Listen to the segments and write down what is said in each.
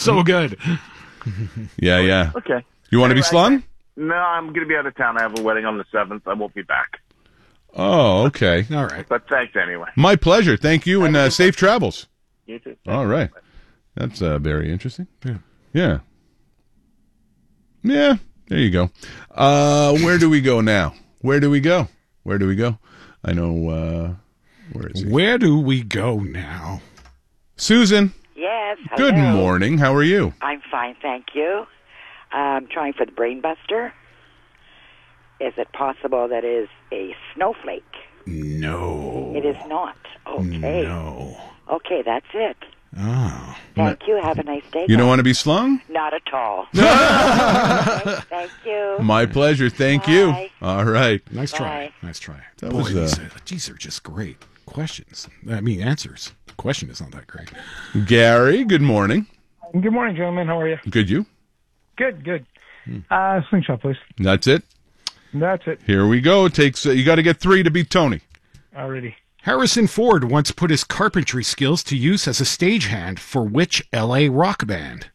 So good. Yeah. Okay. You want to be slung? No, I'm going to be out of town. I have a wedding on the 7th. I won't be back. Oh, okay. All right. But thanks anyway. My pleasure. Thank you, and safe travels. You too. All right. That's very interesting. Yeah. Yeah, there you go. Where do we go now? Where do we go? I know, where is he? Where do we go now? Susan. Yes. Hello. Good morning. How are you? I'm fine, thank you. I'm trying for the brain buster. Is it possible that is a snowflake? No. It is not. Okay. No. Okay, that's it. Oh. Thank you. Have a nice day. You don't want to be slung? Not at all. Okay, thank you. My pleasure. Thank Bye. you. All right. Nice try. Bye. Nice try. That Boy, was, these are just great questions. Answers. The question is not that great. Gary, good morning. Good morning, gentlemen. How are you? Good, you? Good. Slingshot, please. That's it? That's it. Here we go. It takes, you got to get 3 to beat Tony. Already. Harrison Ford once put his carpentry skills to use as a stagehand for which L.A. rock band?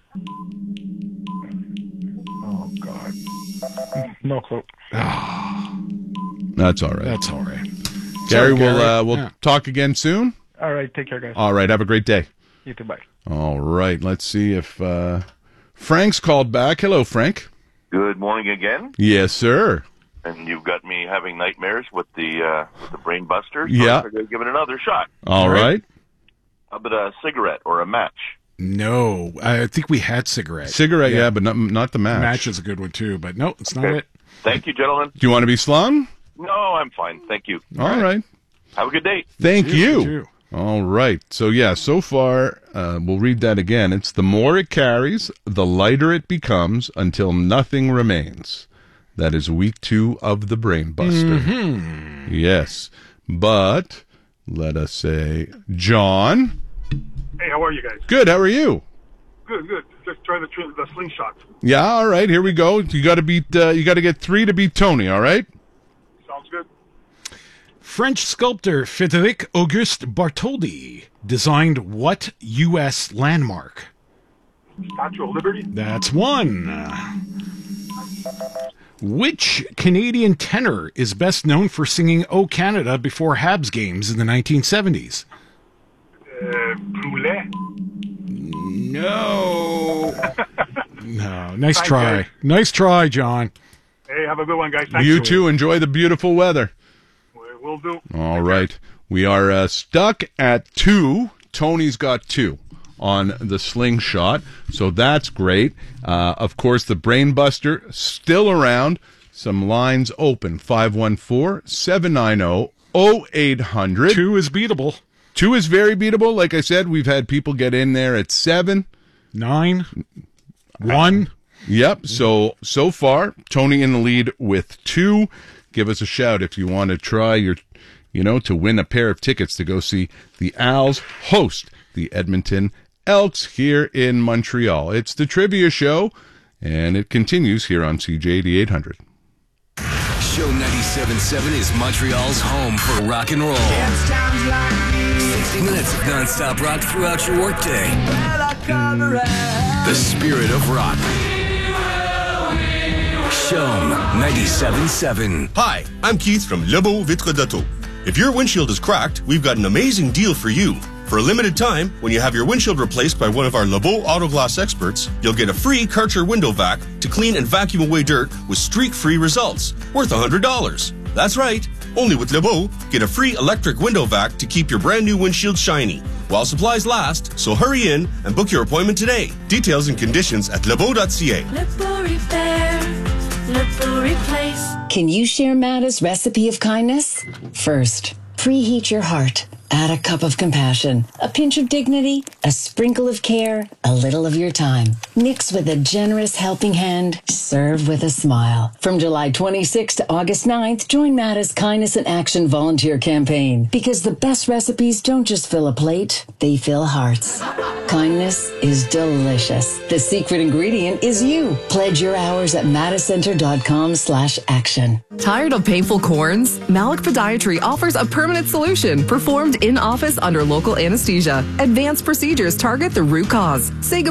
Oh, God. No clue. That's all right. That's all right. Gary, Sorry, we'll talk again soon. All right. Take care, guys. All right. Have a great day. You too. Bye. All right. Let's see if Frank's called back. Hello, Frank. Good morning again. Yes, sir. And you've got me having nightmares with the brain buster. So Yeah. I'm going to give it another shot. All right. How about a cigarette or a match? No, I think we had cigarette. Cigarette, yeah, but not the match. Match is a good one too, but no, it's not it. Thank you, gentlemen. Do you want to be slung? No, I'm fine. Thank you. All right. Have a good day. Thank you. You. All right. So, yeah, so far, we'll read that again. It's the more it carries, the lighter it becomes until nothing remains. That is week 2 of the Brain Buster. Mm-hmm. Yes. But, let us say, John. Hey, how are you guys? Good. How are you? Good. Just trying the slingshot. Yeah, all right. Here we go. You got to get 3 to beat Tony, all right? Sounds good. French sculptor Frédéric Auguste Bartholdi designed what U.S. landmark? Statue of Liberty? That's one. Which Canadian tenor is best known for singing O Canada before Habs games in the 1970s? Brûlé? No. No. Nice Thanks, try. guys. Nice try, John. Hey, have a good one, guys. Thank You too. Enjoy the beautiful weather. Will do. All right. We are stuck at 2. Tony's got 2 on the slingshot, so that's great. Of course, the Brain Buster still around. Some lines open. 514-790-0800. 2 is beatable. 2 is very beatable. Like I said, we've had people get in there at 7. 9. 1. Yep. So far, Tony in the lead with 2. Give us a shout if you want to try to win a pair of tickets to go see the Als host the Edmonton Elks here in Montreal. It's the trivia show, and it continues here on CJAD 800. Show 97.7 is Montreal's home for rock and roll. 60 minutes of non-stop rock throughout your workday. The spirit of rock. Show 97.7. Hi, I'm Keith from Lebeau Vitre d'Auto. If your windshield is cracked, we've got an amazing deal for you. For a limited time, when you have your windshield replaced by one of our Lebeau Auto Glass experts, you'll get a free Karcher window vac to clean and vacuum away dirt with streak-free results, worth $100. That's right. Only with Lebeau, get a free electric window vac to keep your brand new windshield shiny while supplies last, so hurry in and book your appointment today. Details and conditions at lebeau.ca. Lebeau Repair, Lebeau Replace. Can you share Matta's recipe of kindness? First, preheat your heart. Add a cup of compassion, a pinch of dignity, a sprinkle of care, a little of your time. Mix with a generous helping hand. Serve with a smile. From July 26th to August 9th, join Matta's Kindness in Action volunteer campaign. Because the best recipes don't just fill a plate, they fill hearts. Kindness is delicious. The secret ingredient is you. Pledge your hours at mattacenter.com/action. Tired of painful corns? Malik Podiatry offers a permanent solution performed in office under local anesthesia. Advanced procedures target the root cause. Say goodbye to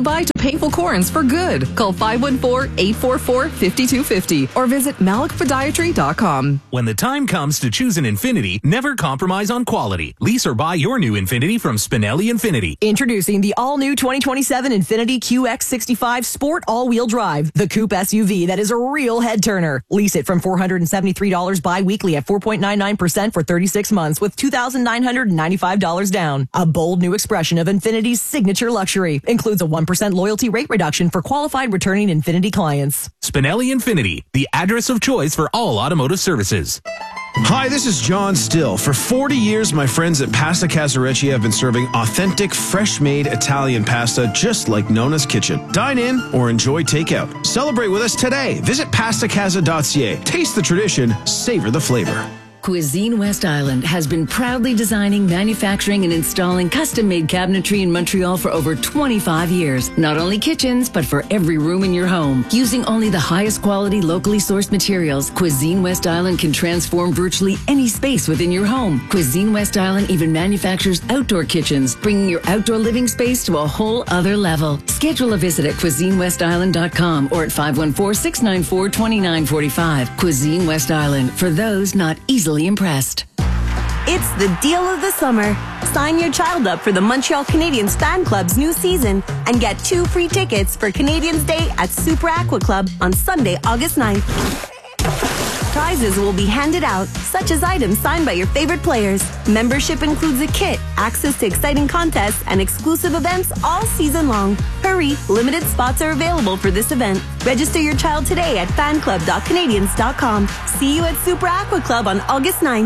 painful corns for good. Call 514-844-5250 or visit malikpodiatry.com. When the time comes to choose an Infiniti, never compromise on quality. Lease or buy your new Infiniti from Spinelli Infiniti. Introducing the all-new 2027 Infiniti QX65 Sport All-Wheel Drive, the coupe SUV that is a real head-turner. Lease it from $473 bi-weekly at 4.99% for 36 months with $2,995 down. A bold new expression of Infiniti's signature luxury. Includes a 1% loyalty rate reduction for qualified returning Infiniti clients. Spinelli Infiniti, the address of choice for all automotive services. Hi, this is John Still. For 40 years, my friends at Pasta Casarecci have been serving authentic, fresh-made Italian pasta just like Nona's Kitchen. Dine in or enjoy takeout. Celebrate with us today. Visit pastacasa.ca. Taste the tradition, savor the flavor. Cuisine West Island has been proudly designing, manufacturing, and installing custom-made cabinetry in Montreal for over 25 years. Not only kitchens, but for every room in your home. Using only the highest quality, locally sourced materials, Cuisine West Island can transform virtually any space within your home. Cuisine West Island even manufactures outdoor kitchens, bringing your outdoor living space to a whole other level. Schedule a visit at CuisineWestIsland.com or at 514-694-2945. Cuisine West Island, for those not easily impressed. It's the deal of the summer. Sign your child up for the Montreal Canadiens Fan Club's new season and get 2 free tickets for Canadiens Day at Super Aqua Club on Sunday, August 9th. Prizes will be handed out, such as items signed by your favorite players. Membership includes a kit, access to exciting contests, and exclusive events all season long. Hurry, limited spots are available for this event. Register your child today at fanclub.canadiens.com. See you at Super Aqua Club on August 9th.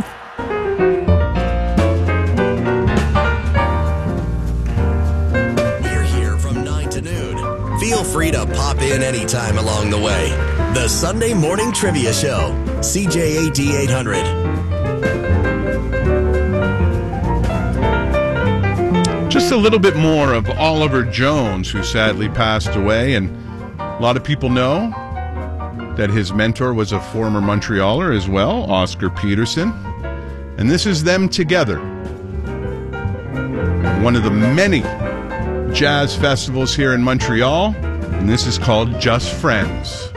We're here from 9 to noon. Feel free to pop in anytime along the way. The Sunday Morning Trivia Show. CJAD 800. Just a little bit more of Oliver Jones, who sadly passed away. And a lot of people know that his mentor was a former Montrealer as well, Oscar Peterson. And this is them together. One of the many jazz festivals here in Montreal. And this is called Just Friends.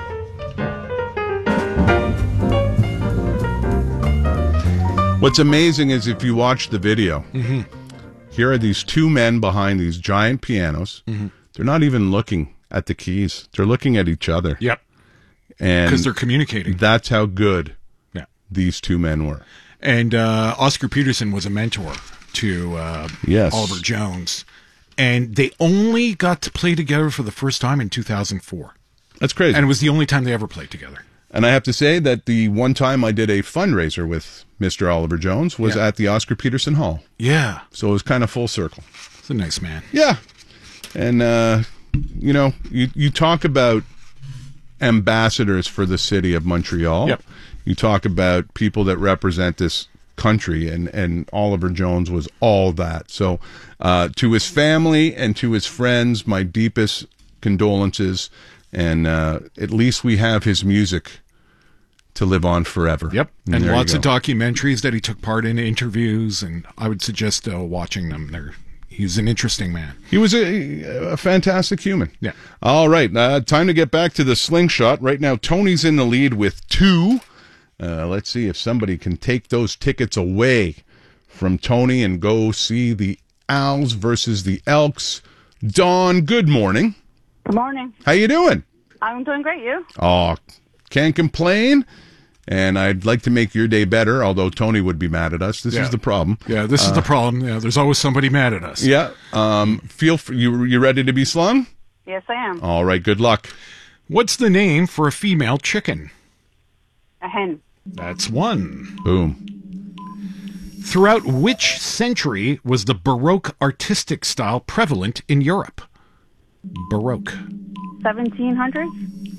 What's amazing is if you watch the video, here are these two men behind these giant pianos. They're not even looking at the keys. They're looking at each other. Yep. And because they're communicating. That's how good these two men were. And Oscar Peterson was a mentor to Oliver Jones. And they only got to play together for the first time in 2004. That's crazy. And it was the only time they ever played together. And I have to say that the one time I did a fundraiser with Mr. Oliver Jones was at the Oscar Peterson Hall. Yeah. So it was kind of full circle. He's a nice man. Yeah. And, you know, you talk about ambassadors for the city of Montreal. Yep. You talk about people that represent this country, and Oliver Jones was all that. So to his family and to his friends, my deepest condolences. And at least we have his music to live on forever. Yep. And there lots you of go. documentaries that he took part in, interviews, and I would suggest watching them. He's an interesting man. He was a fantastic human. Yeah. All right. Time to get back to the slingshot. Right now, Tony's in the lead with 2. Let's see if somebody can take those tickets away from Tony and go see the Owls versus the Elks. Dawn, good morning. Good morning. How you doing? I'm doing great. You? Oh, can't complain. And I'd like to make your day better, although Tony would be mad at us. This is the problem. Yeah, this is the problem. Yeah, there's always somebody mad at us. Yeah. Feel free. You ready to be slung? Yes, I am. All right. Good luck. What's the name for a female chicken? A hen. That's one. Boom. Throughout which century was the Baroque artistic style prevalent in Europe? Baroque. 1700s?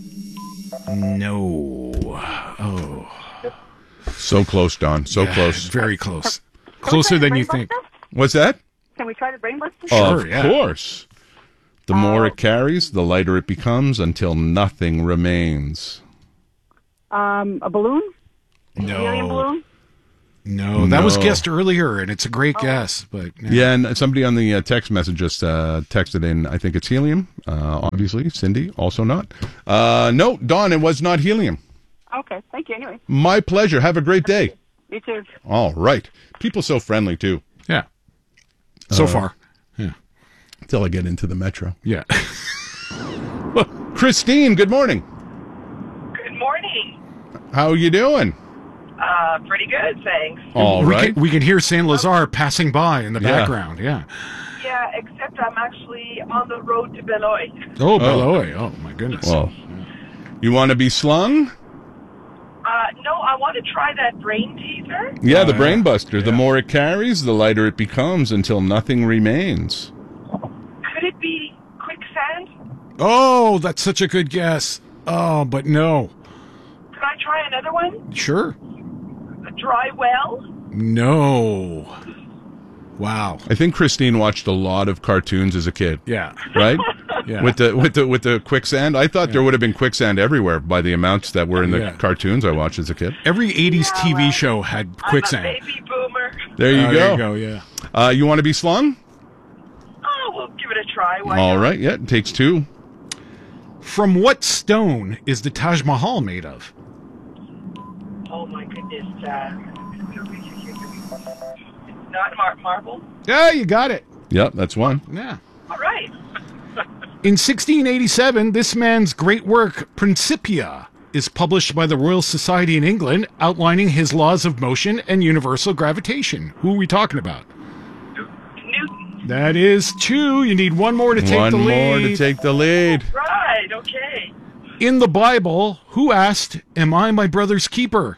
No. Oh. So close, Don. So close. Very close. Closer than you think. What's that? Can we try the brain buster? Of course. The more it carries, the lighter it becomes until nothing remains. A balloon? No. Helium balloon? No, that was guessed earlier, and it's a great guess. But yeah, and somebody on the text message just texted in, I think it's helium, obviously. Cindy, also not. No, Dawn, it was not helium. Okay, thank you anyway. My pleasure. Have a great day. You too. All right. People so friendly, too. Yeah. So far. Yeah. Until I get into the metro. Yeah. Christine, good morning. Good morning. How are you doing? Pretty good, thanks. All right. We can hear Saint Lazare passing by in the background. Yeah. Yeah, except I'm actually on the road to Beloit. Oh, Beloit. Oh, my goodness. Well, you want to be slung? No, I want to try that brain teaser. Yeah, the brain buster. The more it carries, the lighter it becomes until nothing remains. Could it be quicksand? Oh, that's such a good guess. Oh, but no. Could I try another one? Sure. A dry well? No. Wow. I think Christine watched a lot of cartoons as a kid. Yeah. Right? Yeah. With the quicksand. I thought there would have been quicksand everywhere by the amounts that were in the cartoons I watched as a kid. Every 80s TV show had quicksand. I'm a baby boomer. There you go. There you go, yeah. You want to be slung? Oh, we'll give it a try. Why All not? right, yeah, it takes two. From what stone is the Taj Mahal made of? Oh, my goodness. It's not marble? Yeah, you got it. Yep, that's one. Yeah. All right. In 1687, this man's great work, Principia, is published by the Royal Society in England, outlining his laws of motion and universal gravitation. Who are we talking about? Newton. That is two. You need one more to take the lead. One more to take the lead. Right, okay. In the Bible, who asked, "Am I my brother's keeper?"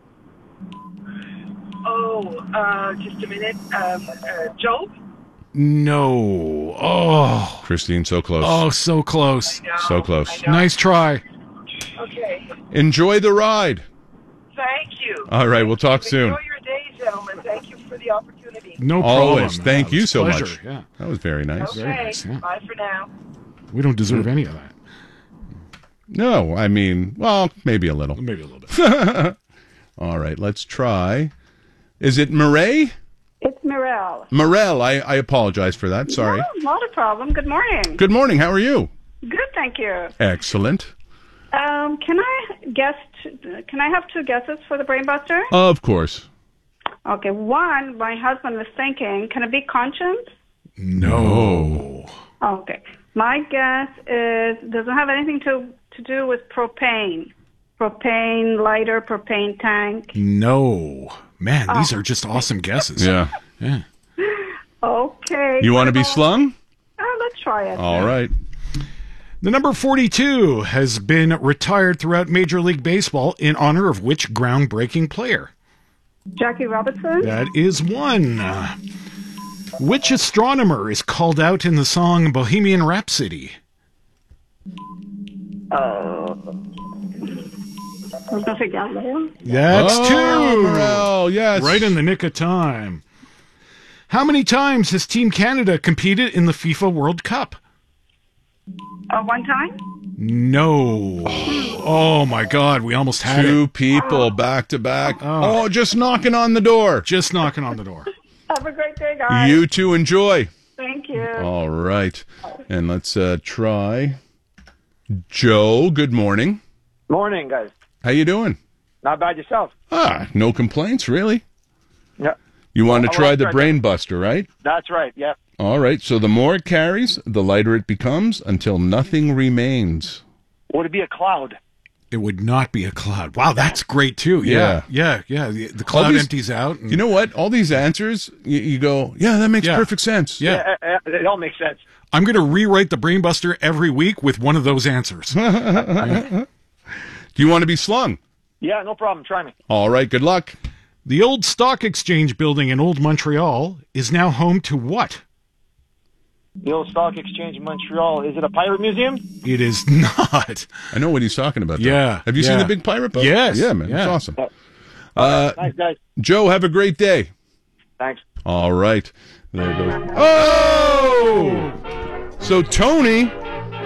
Oh, just a minute. Job? No. Oh. Christine, so close. Oh, so close. So close. Nice try. Okay. Enjoy the ride. Thank you. All right, we'll talk soon. Enjoy your day, gentlemen. Thank you for the opportunity. No problem. Always. Thank you so pleasure. much. Yeah. That was very nice. Okay. Very nice, yeah. Bye for now. We don't deserve any of that. No, I mean, well, maybe a little. Maybe a little bit. All right, let's try. Is it Mireille? It's Mirelle. Morel, I apologize for that. Sorry. No, not a problem. Good morning. Good morning. How are you? Good, thank you. Excellent. Can I have two guesses for the Brainbuster? Of course. Okay, one, my husband was thinking, can it be conscience? No. Okay. My guess is, doesn't have anything to do with propane. Propane lighter, propane tank. No. Man, these are just awesome guesses. Yeah. Yeah. Okay. You want to be slung? Let's try it. All right. The number 42 has been retired throughout Major League Baseball in honor of which groundbreaking player? Jackie Robinson? That is one. Which astronomer is called out in the song Bohemian Rhapsody? I was going to say Galileo. That's two. Morel, yes. Right in the nick of time. How many times has Team Canada competed in the FIFA World Cup? One time? No. Oh, my God. We almost had Two it. people back to back. Oh, just knocking on the door. Just knocking on the door. Have a great day, guys. You too. Enjoy. Thank you. All right. And let's try. Joe, good morning. Morning, guys. How you doing? Not bad yourself. No complaints, really. Yeah. You want to I try like the that. brain buster, right? That's right, yeah. All right. So the more it carries, the lighter it becomes until nothing remains. Would it be a cloud? It would not be a cloud. Wow, that's great, too. Yeah. The cloud empties out. You know what? All these answers, you go, yeah, that makes perfect sense. Yeah. It all makes sense. I'm going to rewrite the Brainbuster every week with one of those answers. Do you want to be slung? Yeah, no problem. Try me. All right, good luck. The old Stock Exchange building in Old Montreal is now home to what? The old Stock Exchange in Montreal. Is it a pirate museum? It is not. I know what he's talking about. Though. Yeah. Have you seen the big pirate boat? Yes. Yeah, man. Yeah. It's awesome. Thanks, guys. Joe, have a great day. Thanks. All right. There goes. Oh! So Tony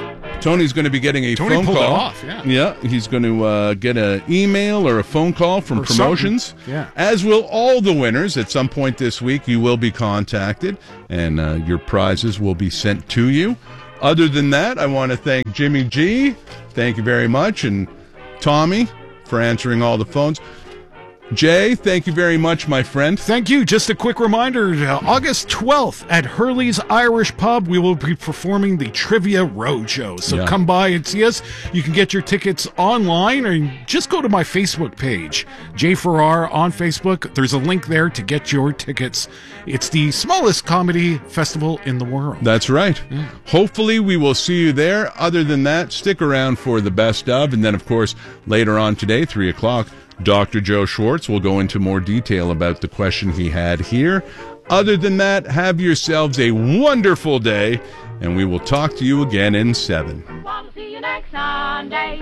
Tony's going to be getting a Tony phone pulled call. it off, yeah. Yeah, he's going to get an email or a phone call from Or promotions. something, yeah. As will all the winners. At some point this week, you will be contacted, and your prizes will be sent to you. Other than that, I want to thank Jimmy G. Thank you very much, and Tommy for answering all the phones. Jay, thank you very much, my friend. Thank you. Just a quick reminder, August 12th at Hurley's Irish Pub, we will be performing the Trivia Roadshow. So come by and see us. You can get your tickets online or just go to my Facebook page, Jay Farrar on Facebook. There's a link there to get your tickets. It's the smallest comedy festival in the world. That's right. Yeah. Hopefully we will see you there. Other than that, stick around for the best of. And then, of course, later on today, 3 o'clock, Dr. Joe Schwartz will go into more detail about the question he had here. Other than that, have yourselves a wonderful day, and we will talk to you again in 7. Want to see you next Sunday.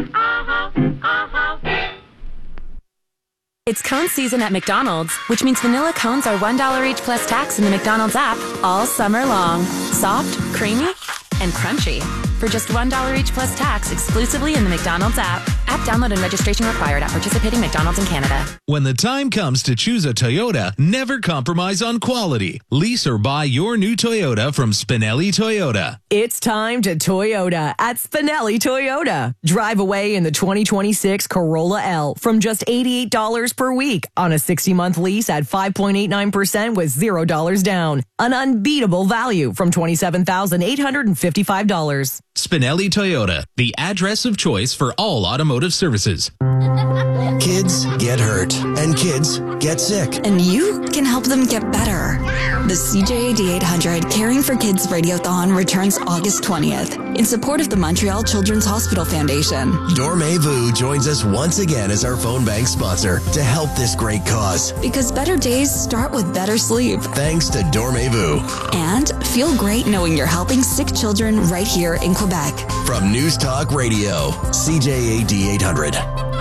It's cone season at McDonald's, which means vanilla cones are $1 each plus tax in the McDonald's app all summer long. Soft, creamy, and crunchy. For just $1 each plus tax exclusively in the McDonald's app. App download and registration required at participating McDonald's in Canada. When the time comes to choose a Toyota, never compromise on quality. Lease or buy your new Toyota from Spinelli Toyota. It's time to Toyota at Spinelli Toyota. Drive away in the 2026 Corolla L from just $88 per week on a 60-month lease at 5.89% with $0 down. An unbeatable value from $27,855. Spinelli Toyota, the address of choice for all automotive services. Kids get hurt, and kids get sick. And you can help them get better. The CJAD 800 Caring for Kids Radiothon returns August 20th in support of the Montreal Children's Hospital Foundation. Dormevu joins us once again as our phone bank sponsor to help this great cause. Because better days start with better sleep. Thanks to Dormevu. And feel great knowing you're helping sick children right here in Quebec. From News Talk Radio, CJAD 800.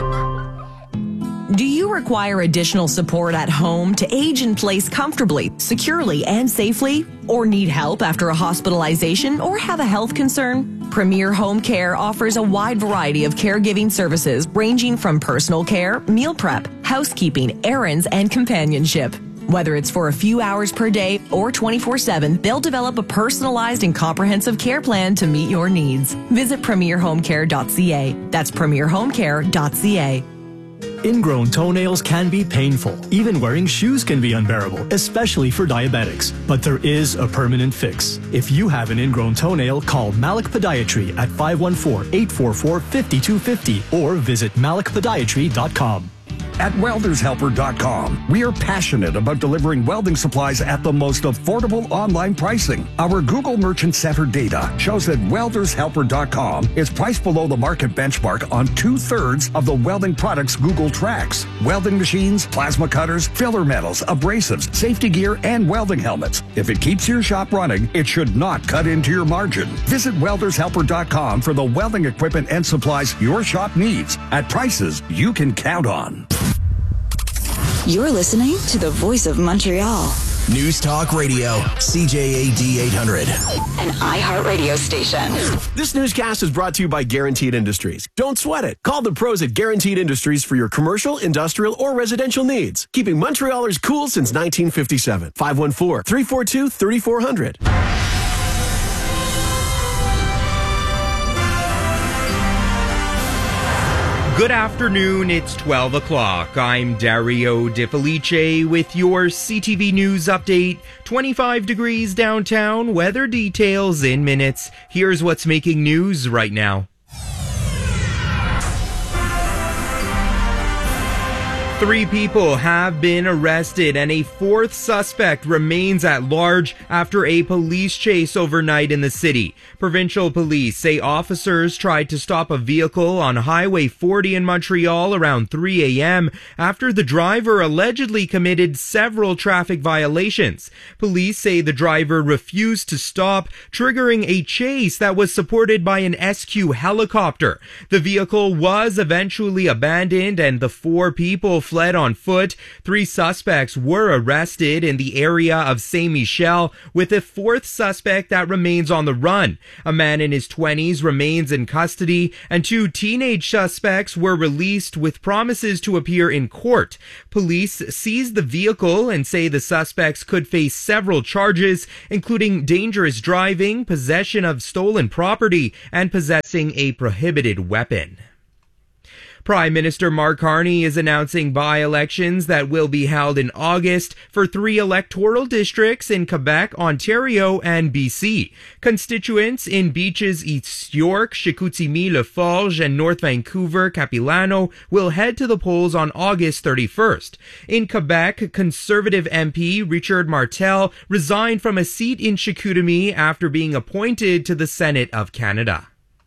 Do you require additional support at home to age in place comfortably, securely, and safely? Or need help after a hospitalization or have a health concern? Premier Home Care offers a wide variety of caregiving services ranging from personal care, meal prep, housekeeping, errands, and companionship. Whether it's for a few hours per day or 24/7, they'll develop a personalized and comprehensive care plan to meet your needs. Visit premierhomecare.ca. That's premierhomecare.ca. Ingrown toenails can be painful. Even wearing shoes can be unbearable, especially for diabetics. But there is a permanent fix. If you have an ingrown toenail, call Malik Podiatry at 514-844-5250 or visit malikpodiatry.com. At weldershelper.com, we are passionate about delivering welding supplies at the most affordable online pricing. Our Google Merchant Center data shows that weldershelper.com is priced below the market benchmark on 2/3 of the welding products Google tracks. Welding machines, plasma cutters, filler metals, abrasives, safety gear, and welding helmets. If it keeps your shop running, it should not cut into your margin. Visit weldershelper.com for the welding equipment and supplies your shop needs at prices you can count on. You're listening to the Voice of Montreal. News Talk Radio, CJAD 800. An iHeartRadio station. This newscast is brought to you by Guaranteed Industries. Don't sweat it. Call the pros at Guaranteed Industries for your commercial, industrial, or residential needs. Keeping Montrealers cool since 1957. 514-342-3400. Good afternoon, it's 12 o'clock. I'm Dario De Felice with your CTV News update. 25 degrees downtown, weather details in minutes. Here's what's making news right now. 3 people have been arrested and a 4th suspect remains at large after a police chase overnight in the city. Provincial police say officers tried to stop a vehicle on Highway 40 in Montreal around 3 a.m. after the driver allegedly committed several traffic violations. Police say the driver refused to stop, triggering a chase that was supported by an SQ helicopter. The vehicle was eventually abandoned and the 4 people fled on foot. 3 suspects were arrested in the area of Saint Michel, with a 4th suspect that remains on the run. A man in his 20s remains in custody, and 2 teenage suspects were released with promises to appear in court. Police seized the vehicle and say the suspects could face several charges, including dangerous driving, possession of stolen property, and possessing a prohibited weapon. Prime Minister Mark Carney is announcing by-elections that will be held in August for 3 electoral districts in Quebec, Ontario, and BC. Constituents in Beaches, East York, Chicoutimi, Laforge, and North Vancouver, Capilano will head to the polls on August 31st. In Quebec, Conservative MP Richard Martel resigned from a seat in Chicoutimi after being appointed to the Senate of Canada.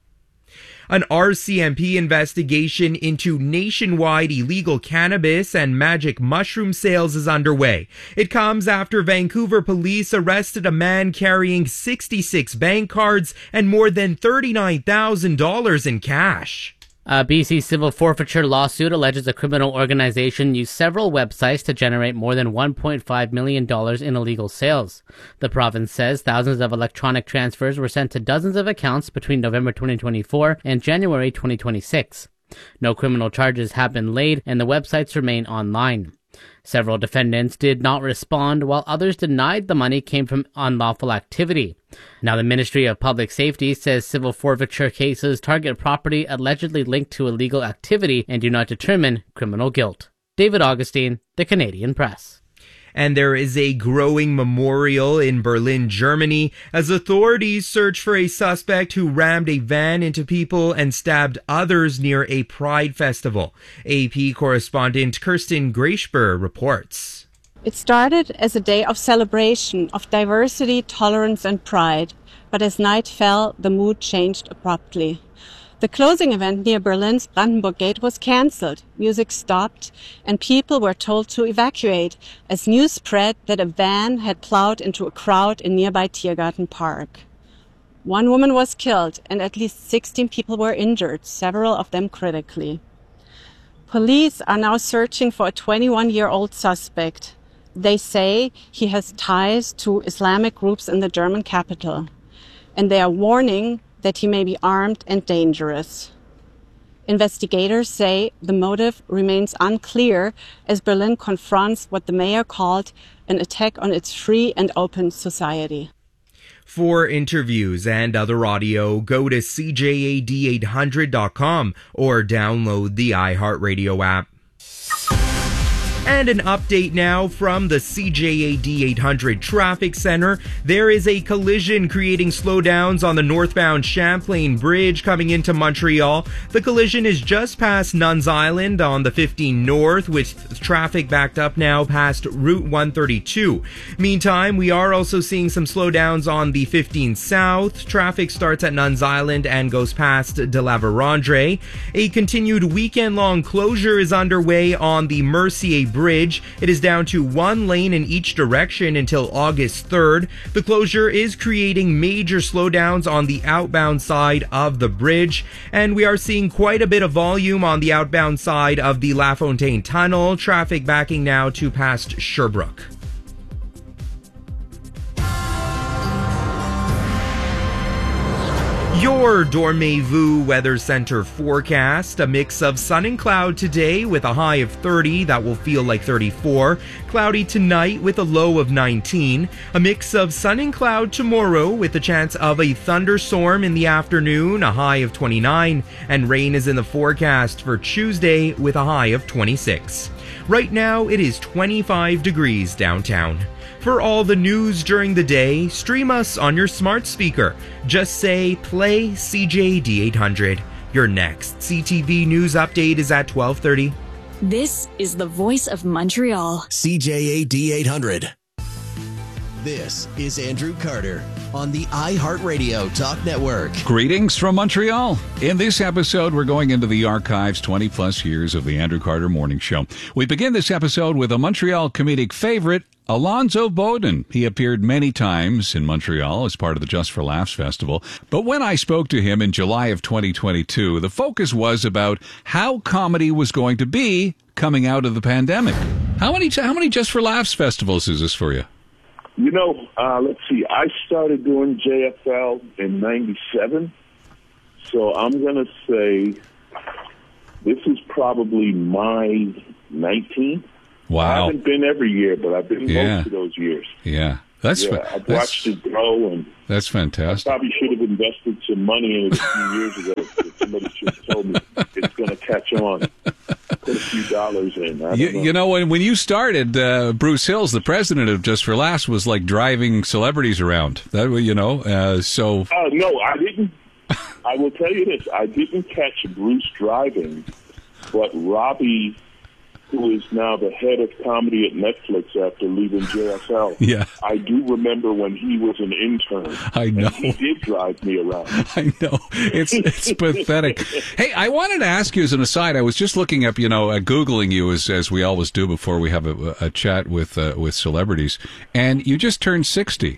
An RCMP investigation into nationwide illegal cannabis and magic mushroom sales is underway. It comes after Vancouver police arrested a man carrying 66 bank cards and more than $39,000 in cash. A BC civil forfeiture lawsuit alleges a criminal organization used several websites to generate more than $1.5 million in illegal sales. The province says thousands of electronic transfers were sent to dozens of accounts between November 2024 and January 2026. No criminal charges have been laid, and the websites remain online. Several defendants did not respond, while others denied the money came from unlawful activity. Now, the Ministry of Public Safety says civil forfeiture cases target property allegedly linked to illegal activity and do not determine criminal guilt. David Augustine, The Canadian Press. And there is a growing memorial in Berlin, Germany, as authorities search for a suspect who rammed a van into people and stabbed others near a Pride festival. AP correspondent Kirsten Grashber reports. It started as a day of celebration of diversity, tolerance and pride, but as night fell, the mood changed abruptly. The closing event near Berlin's Brandenburg Gate was cancelled, music stopped, and people were told to evacuate as news spread that a van had plowed into a crowd in nearby Tiergarten Park. 1 woman was killed and at least 16 people were injured, several of them critically. Police are now searching for a 21-year-old suspect. They say he has ties to Islamic groups in the German capital, and they are warning that he may be armed and dangerous. Investigators say the motive remains unclear as Berlin confronts what the mayor called an attack on its free and open society. For interviews and other audio, go to CJAD800.com or download the iHeartRadio app. And an update now from the CJAD 800 Traffic Center. There is a collision creating slowdowns on the northbound Champlain Bridge coming into Montreal. The collision is just past Nuns Island on the 15 North, with traffic backed up now past Route 132. Meantime, we are also seeing some slowdowns on the 15 South. Traffic starts at Nuns Island and goes past De La Vérendrye. A continued weekend-long closure is underway on the Mercier Bridge. It is down to 1 lane in each direction until August 3rd. The closure is creating major slowdowns on the outbound side of the bridge, and we are seeing quite a bit of volume on the outbound side of the La Fontaine Tunnel. Traffic backing now to past Sherbrooke. Your Dormez-vous Weather Center forecast: a mix of sun and cloud today with a high of 30 that will feel like 34. Cloudy tonight with a low of 19. A mix of sun and cloud tomorrow with a chance of a thunderstorm in the afternoon, a high of 29. And rain is in the forecast for Tuesday with a high of 26. Right now it is 25 degrees downtown. For all the news during the day, stream us on your smart speaker. Just say, play CJAD 800. Your next CTV news update is at 12:30. This is the voice of Montreal. CJAD 800. This is Andrew Carter. on the iHeartRadio Talk Network. Greetings from Montreal. In this episode, we're going into the archives 20-plus years of the Andrew Carter Morning Show. We begin this episode with a Montreal comedic favorite, Alonzo Bowden. He appeared many times in Montreal as part of the Just for Laughs Festival. But when I spoke to him in July of 2022, the focus was about how comedy was going to be coming out of the pandemic. How many Just for Laughs festivals is this for you? You know, let's see. I started doing JFL in 97, so I'm going to say this is probably my 19th. Wow. I haven't been every year, but I've been most of those years. Yeah. I've watched it grow, and that's fantastic. I probably should have invested some money in it a few years ago. But somebody should have told me it's going to catch on. Put a few dollars in. You know, when you started, Bruce Hills, the president of Just for Laughs, was like driving celebrities around. That way, you know. No, I didn't. I will tell you this: I didn't catch Bruce driving, but Robbie, who is now the head of comedy at Netflix after leaving JFL. Yeah. I do remember when he was an intern. I know. And he did drive me around. I know. It's pathetic. Hey, I wanted to ask you as an aside, I was just looking up, Googling you as we always do before we have a chat with celebrities, and you just turned 60.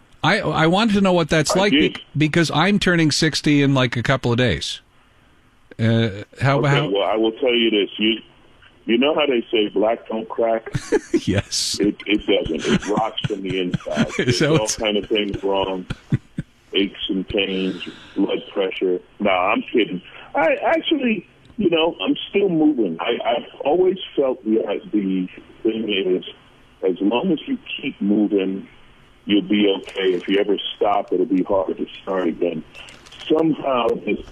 I wanted to know what that's like because I'm turning 60 in like a couple of days. Well, I will tell you this. You know how they say black don't crack? Yes. It doesn't. It rots from the inside. There's all kind of things wrong. Aches and pains, blood pressure. No, I'm kidding. I actually, I'm still moving. I've always felt the thing is, as long as you keep moving, you'll be okay. If you ever stop, it'll be hard to start again. Somehow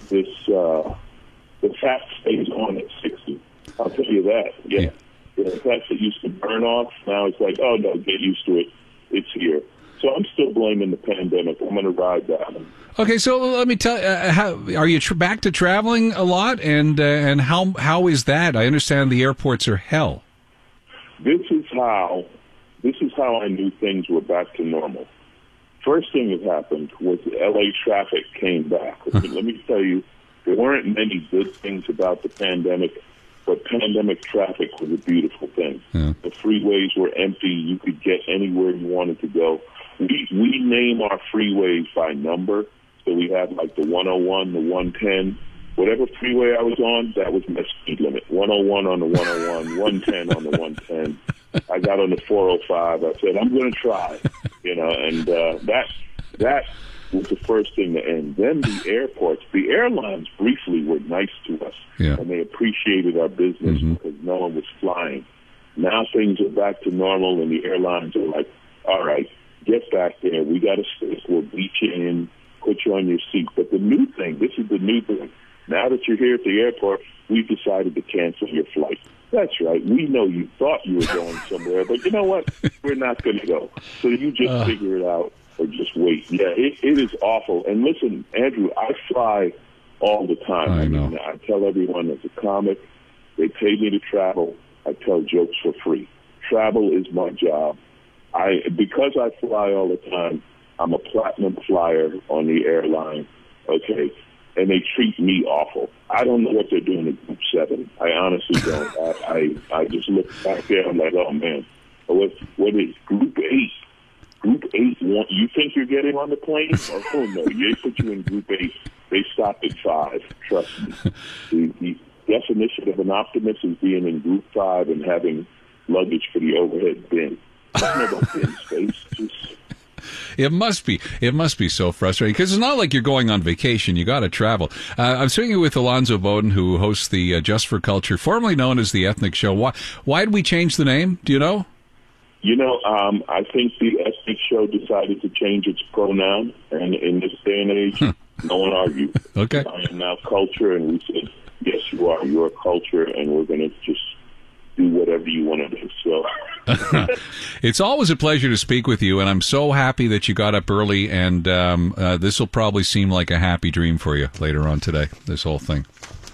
the fat stays on at 60. I'll tell you that. Yeah. The fat that used to burn off, now it's like, oh, no, get used to it. It's here. So I'm still blaming the pandemic. I'm going to ride that one. Okay, so let me tell you, are you back to traveling a lot? And how is that? I understand the airports are hell. This is how I knew things were back to normal. First thing that happened was the L.A. traffic came back. Let me tell you, there weren't many good things about the pandemic, but pandemic traffic was a beautiful thing. Yeah. The freeways were empty. You could get anywhere you wanted to go. We name our freeways by number. So we had like the 101, the 110. Whatever freeway I was on, that was my speed limit. 101 on the 101, 110 on the 110. I got on the 405. I said, I'm going to try, and that was the first thing to end. Then the airports, the airlines briefly were nice to us, and they appreciated our business because no one was flying. Now things are back to normal, and the airlines are like, all right, get back there. We got a stick. We'll beat you in, put you on your seat. But the new thing, this is the new thing. Now that you're here at the airport, we've decided to cancel your flight. That's right. We know you thought you were going somewhere, but you know what? We're not going to go. So you just figure it out or just wait. Yeah, it is awful. And listen, Andrew, I fly all the time. I know. I tell everyone as a comic, they pay me to travel. I tell jokes for free. Travel is my job. Because I fly all the time, I'm a platinum flyer on the airline. Okay. And they treat me awful. I don't know what they're doing in Group 7. I honestly don't. I just look back there. I'm like, oh, man. What is Group 8? Group 8, you think you're getting on the plane? Oh, no. They put you in Group 8. They stopped at 5. Trust me. The definition of an optimist is being in Group 5 and having luggage for the overhead bin. I don't know about bin space. It must be so frustrating because it's not like you're going on vacation. You got to travel. I'm speaking with Alonzo Bowden, who hosts the Just for Culture, formerly known as the Ethnic Show. Why did we change the name? Do you know? I think the Ethnic Show decided to change its pronoun, and in this day and age, no one argued. Okay. I am now culture, and we said, yes, you are. You're culture, and we're going to just do whatever you want to do. So it's always a pleasure to speak with you, and I'm so happy that you got up early, and this will probably seem like a happy dream for you later on today, this whole thing.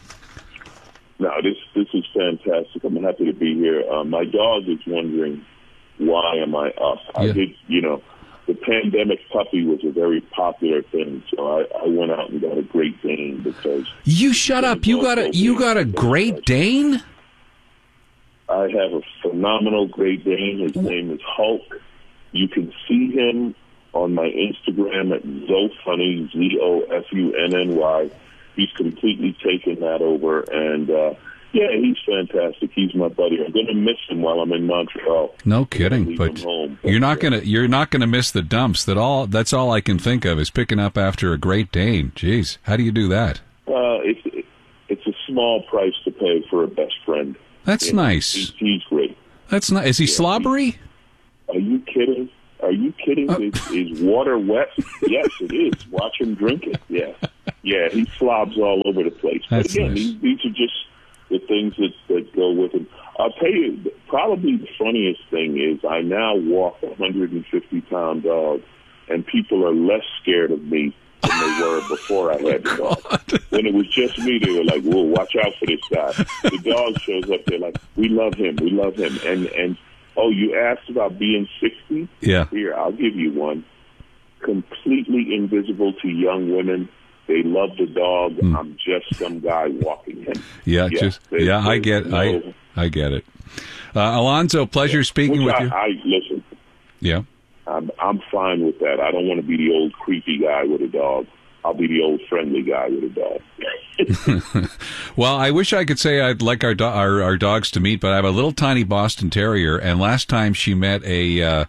No, this is fantastic. I'm happy to be here. My dog is wondering, why am I up? I did, the pandemic puppy was a very popular thing, so I went out and got a Great Dane because. You shut up! You got a Great Dane? I have a phenomenal Great Dane. His name is Hulk. You can see him on my Instagram at Zofunny, ZOFUNNY. He's completely taken that over, and yeah, he's fantastic. He's my buddy. I'm going to miss him while I'm in Montreal. No kidding, but you're not gonna miss the dumps. That's all I can think of is picking up after a Great Dane. Jeez, how do you do that? It's a small price to pay for a best friend. That's nice. He's great. That's nice. Is he slobbery? Are you kidding? Is water wet? Yes, it is. Watch him drink it. Yeah, he slobs all over the place. But That's again, nice. these are just the things that go with him. I'll tell you, probably the funniest thing is I now walk a 150-pound dog, and people are less scared of me than they were before I had the dog. When it was just me, they were like, whoa, watch out for this guy. The dog shows up, they're like, we love him. And oh, you asked about being 60? Yeah. Here, I'll give you one. Completely invisible to young women. They love the dog. I'm just some guy walking him. Yeah, I get it. Alonzo, pleasure speaking with you. Listen. Yeah. I'm fine with that. I don't want to be the old creepy guy with a dog. I'll be the old friendly guy with a dog. Well, I wish I could say I'd like our dogs to meet, but I have a little tiny Boston Terrier, and last time she met a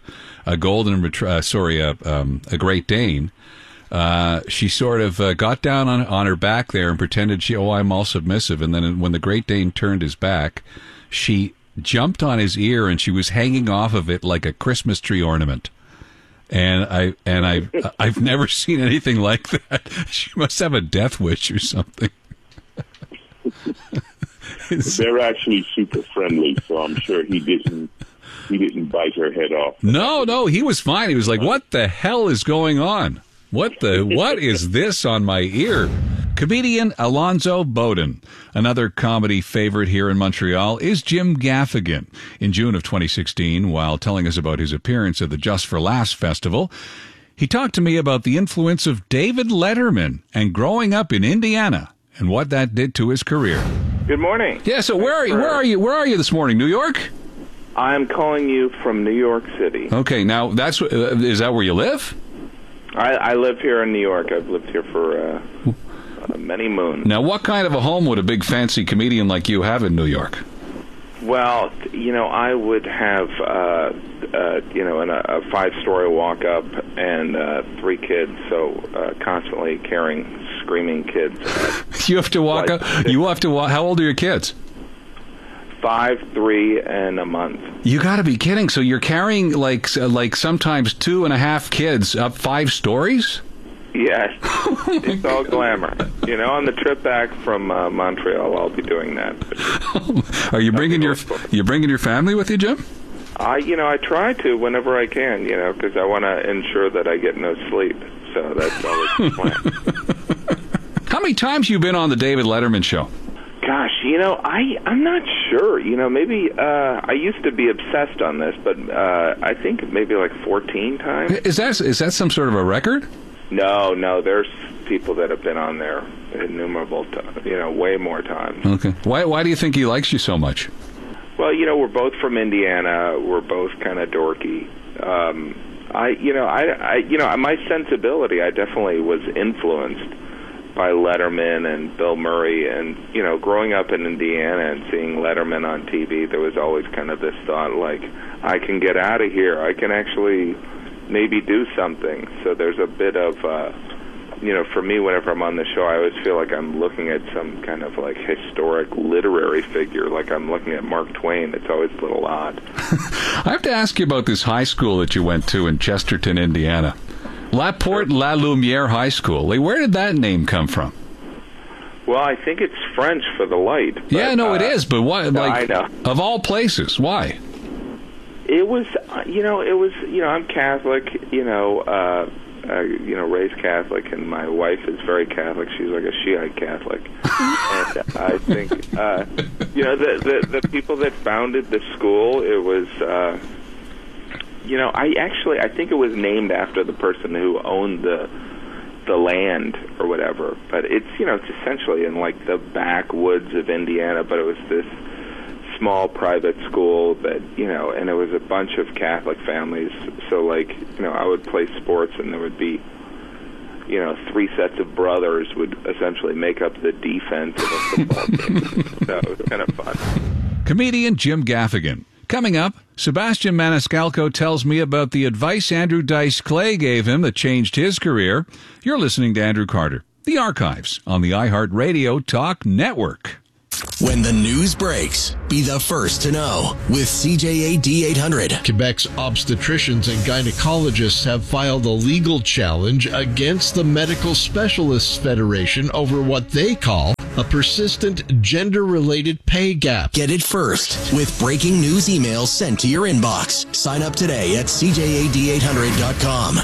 Great Dane, she sort of got down on her back there and pretended I'm all submissive, and then when the Great Dane turned his back, she jumped on his ear and she was hanging off of it like a Christmas tree ornament. And I've never seen anything like that. She must have a death wish or something. They're actually super friendly, so I'm sure he didn't bite her head off. No, he was fine. He was like, "What the hell is going on? What is this on my ear?" Comedian Alonzo Bowden, another comedy favorite here in Montreal, is Jim Gaffigan. In June of 2016, while telling us about his appearance at the Just for Laughs Festival, he talked to me about the influence of David Letterman and growing up in Indiana and what that did to his career. Good morning. Yeah, so where are you this morning? New York? I'm calling you from New York City. Okay, now is that where you live? I live here in New York. I've lived here for many moons. Now, what kind of a home would a big fancy comedian like you have in New York? Well, I would have, in a 5-story walk-up and 3 kids, so constantly carrying screaming kids. You have to walk up. You have to walk. How old are your kids? 5, 3, and a month. You got to be kidding! So you're carrying like sometimes 2.5 kids up 5 stories? Yes, it's all glamour. On the trip back from Montreal, I'll be doing that. Are you bringing your family with you, Jim? I try to whenever I can, because I want to ensure that I get no sleep. So that's always the plan. How many times you been on the David Letterman show? Gosh, I'm not sure. Maybe I used to be obsessed on this, but I think maybe like 14 times. Is that some sort of a record? No, there's people that have been on there innumerable times, way more times. Okay. Why do you think he likes you so much? Well, we're both from Indiana. We're both kind of dorky. My sensibility, I definitely was influenced by Letterman and Bill Murray, and growing up in Indiana and seeing Letterman on TV, there was always kind of this thought like, I can get out of here. I can actually maybe do something. So there's a bit of, for me, whenever I'm on the show, I always feel like I'm looking at some kind of like historic literary figure, like I'm looking at Mark Twain. It's always a little odd. I have to ask you about this high school that you went to in Chesterton, Indiana. La Porte La Lumiere High School. Where did that name come from? Well, I think it's French for the light. But, yeah, no, it is. But why? I know. Of all places, why? It was, I'm Catholic, raised Catholic, and my wife is very Catholic. She's like a Shiite Catholic. And I think, the people that founded the school, it was, I think it was named after the person who owned the land or whatever. But it's essentially in like the backwoods of Indiana. But it was this small private school that and it was a bunch of Catholic families. So I would play sports, and there would be 3 sets of brothers would essentially make up the defense of a football team. So it was kind of fun. Comedian Jim Gaffigan. Coming up, Sebastian Maniscalco tells me about the advice Andrew Dice Clay gave him that changed his career. You're listening to Andrew Carter, The Archives, on the iHeartRadio Talk Network. When the news breaks, be the first to know with CJAD 800. Quebec's obstetricians and gynecologists have filed a legal challenge against the Medical Specialists Federation over what they call a persistent gender-related pay gap. Get it first with breaking news emails sent to your inbox. Sign up today at CJAD800.com.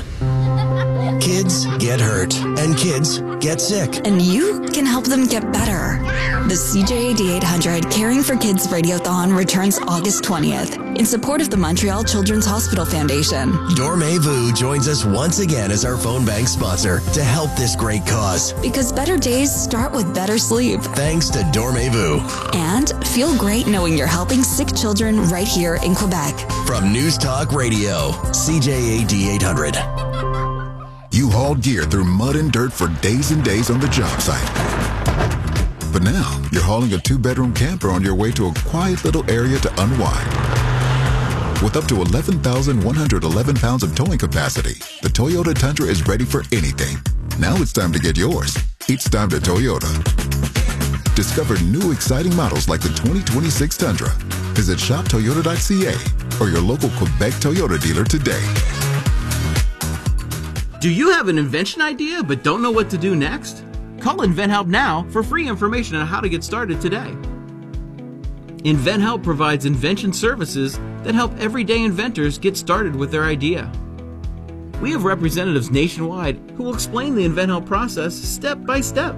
Kids get hurt, and kids get sick. And you can help them get better. The CJAD 800 Caring for Kids Radiothon returns August 20th in support of the Montreal Children's Hospital Foundation. Dormevu joins us once again as our phone bank sponsor to help this great cause. Because better days start with better sleep. Thanks to Dormevu. And feel great knowing you're helping sick children right here in Quebec. From News Talk Radio, CJAD 800. You hauled gear through mud and dirt for days and days on the job site. But now, you're hauling a 2-bedroom camper on your way to a quiet little area to unwind. With up to 11,111 pounds of towing capacity, the Toyota Tundra is ready for anything. Now it's time to get yours. It's time to Toyota. Discover new exciting models like the 2026 Tundra. Visit shoptoyota.ca or your local Quebec Toyota dealer today. Do you have an invention idea but don't know what to do next? Call InventHelp now for free information on how to get started today. InventHelp provides invention services that help everyday inventors get started with their idea. We have representatives nationwide who will explain the InventHelp process step by step.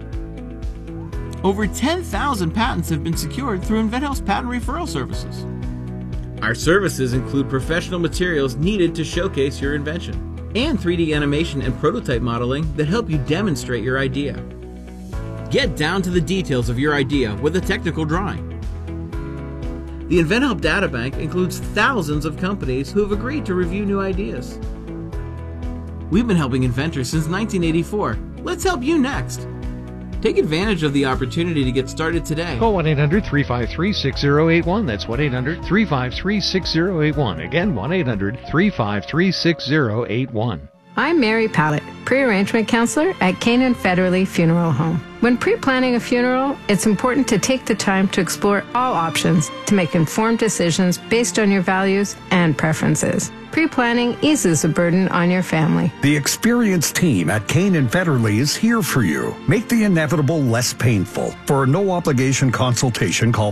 Over 10,000 patents have been secured through InventHelp's patent referral services. Our services include professional materials needed to showcase your invention, and 3D animation and prototype modeling that help you demonstrate your idea. Get down to the details of your idea with a technical drawing. The InventHelp Databank includes thousands of companies who have agreed to review new ideas. We've been helping inventors since 1984. Let's help you next. Take advantage of the opportunity to get started today. Call 1-800-353-6081. That's 1-800-353-6081. Again, 1-800-353-6081. I'm Mary Pallett, pre-arrangement counselor at Canaan Federally Funeral Home. When pre-planning a funeral, it's important to take the time to explore all options to make informed decisions based on your values and preferences. Pre-planning eases the burden on your family. The experienced team at Canaan Federally is here for you. Make the inevitable less painful. For a no-obligation consultation, call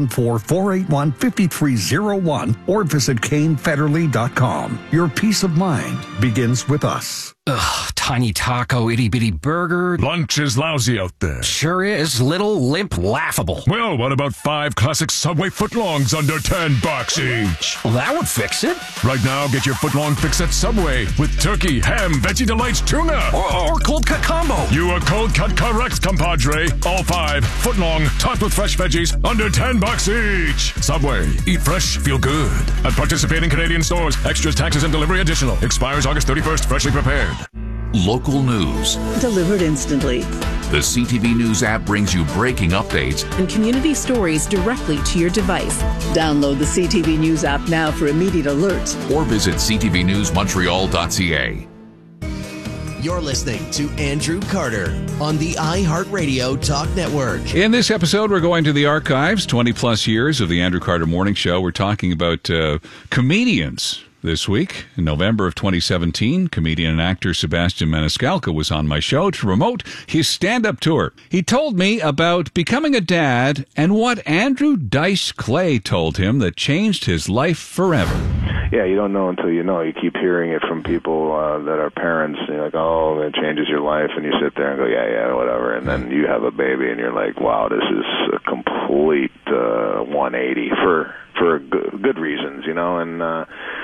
514-481-5301 or visit canefederally.com. Your peace of mind begins with us. Ugh, tiny taco, itty-bitty burger. Lunch is lousy out there. Sure is. Little, limp, laughable. Well, what about 5 classic Subway footlongs under $10 each? Well, that would fix it. Right now, get your footlong fix at Subway with turkey, ham, Veggie Delights, tuna. Or cold cut combo. You are cold cut correct, compadre. All 5 footlong, topped with fresh veggies, under $10 each. Subway. Eat fresh, feel good. At participating Canadian stores. Extras, taxes, and delivery additional. Expires August 31st. Freshly prepared. Local news. Delivered instantly. The CTV News app brings you breaking updates and community stories directly to your device. Download the CTV News app now for immediate alerts. Or visit ctvnewsmontreal.ca. You're listening to Andrew Carter on the iHeartRadio Talk Network. In this episode, we're going to the archives, 20-plus years of the Andrew Carter Morning Show. We're talking about comedians. This week, in November of 2017, comedian and actor Sebastian Maniscalco was on my show to promote his stand-up tour. He told me about becoming a dad and what Andrew Dice Clay told him that changed his life forever. Yeah, you don't know until you know. You keep hearing it from people that are parents. And you're like, oh, it changes your life. And you sit there and go, yeah, whatever. And then you have a baby and you're like, wow, this is a complete 180 for good reasons, you know. And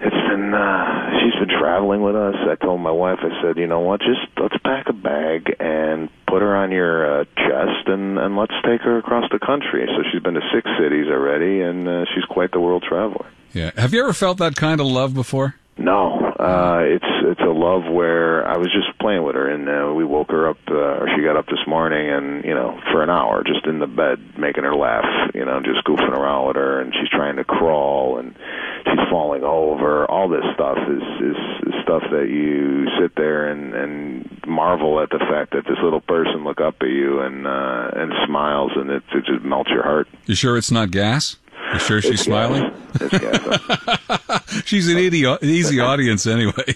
She's been traveling with us. I told my wife, I said, you know what, just let's pack a bag and put her on your chest and let's take her across the country. So she's been to 6 cities already, and she's quite the world traveler. Yeah. Have you ever felt that kind of love before? No. It's a love where I was just playing with her, and we woke her up, or she got up this morning, and, for an hour, just in the bed, making her laugh, just goofing around with her, and she's trying to crawl, and she's falling over. All this stuff is stuff that you sit there and marvel at the fact that this little person look up at you and smiles, and it just melts your heart. You sure it's not gas? You sure she's smiling? It's gas. She's an easy audience anyway.